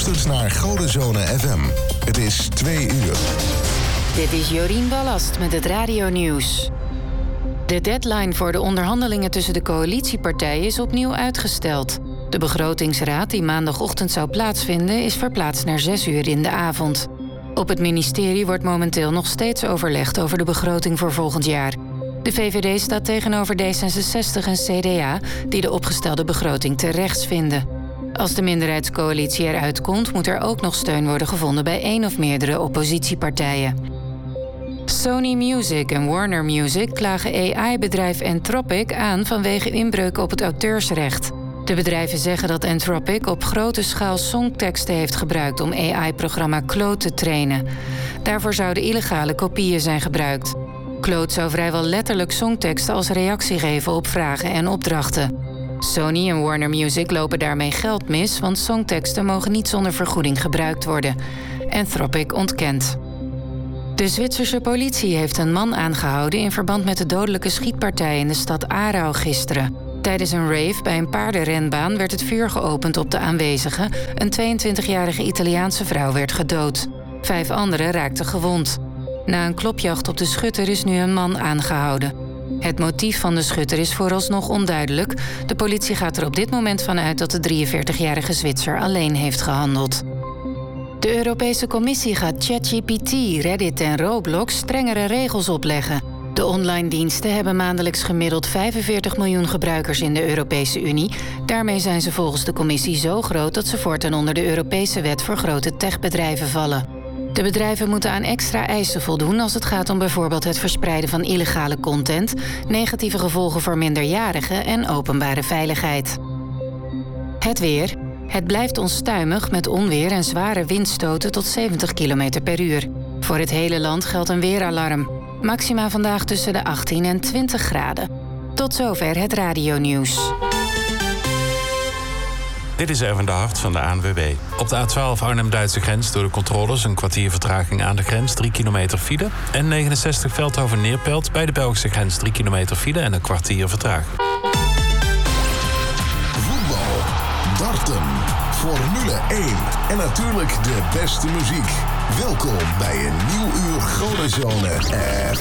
luistert naar Godenzone FM. Het is 2 uur. Dit is Jorien Ballast met het Radio-nieuws. De deadline voor de onderhandelingen tussen de coalitiepartijen is opnieuw uitgesteld. De begrotingsraad die maandagochtend zou plaatsvinden is verplaatst naar 6 uur in de avond. Op het ministerie wordt momenteel nog steeds overlegd over de begroting voor volgend jaar. De VVD staat tegenover D66 en CDA die de opgestelde begroting te rechts vinden. Als de minderheidscoalitie eruit komt, moet er ook nog steun worden gevonden bij 1 of meerdere oppositiepartijen. Sony Music en Warner Music klagen AI-bedrijf Anthropic aan vanwege inbreuk op het auteursrecht. De bedrijven zeggen dat Anthropic op grote schaal songteksten heeft gebruikt om AI-programma Claude te trainen. Daarvoor zouden illegale kopieën zijn gebruikt. Claude zou vrijwel letterlijk songteksten als reactie geven op vragen en opdrachten. Sony en Warner Music lopen daarmee geld mis, want songteksten mogen niet zonder vergoeding gebruikt worden. Anthropic ontkent. De Zwitserse politie heeft een man aangehouden in verband met de dodelijke schietpartij in de stad Aarau gisteren. Tijdens een rave bij een paardenrenbaan werd het vuur geopend op de aanwezigen. Een 22-jarige Italiaanse vrouw werd gedood. 5 anderen raakten gewond. Na een klopjacht op de schutter is nu een man aangehouden. Het motief van de schutter is vooralsnog onduidelijk. De politie gaat er op dit moment van uit dat de 43-jarige Zwitser alleen heeft gehandeld. De Europese Commissie gaat ChatGPT, Reddit en Roblox strengere regels opleggen. De online diensten hebben maandelijks gemiddeld 45 miljoen gebruikers in de Europese Unie. Daarmee zijn ze volgens de Commissie zo groot dat ze voortaan onder de Europese wet voor grote techbedrijven vallen. De bedrijven moeten aan extra eisen voldoen als het gaat om bijvoorbeeld het verspreiden van illegale content, negatieve gevolgen voor minderjarigen en openbare veiligheid. Het weer. Het blijft onstuimig met onweer en zware windstoten tot 70 km per uur. Voor het hele land geldt een weeralarm. Maxima vandaag tussen de 18 en 20 graden. Tot zover het Radio-nieuws. Dit is Erwin de Hart van de ANWB. Op de A12 Arnhem-Duitse grens door de controles een kwartier vertraging aan de grens, 3 kilometer file. En 69 Veldhoven-Neerpelt bij de Belgische grens, 3 kilometer file en een kwartier vertraging. Voetbal, darten, Formule 1 en natuurlijk de beste muziek. Welkom bij een nieuw uur Godenzone.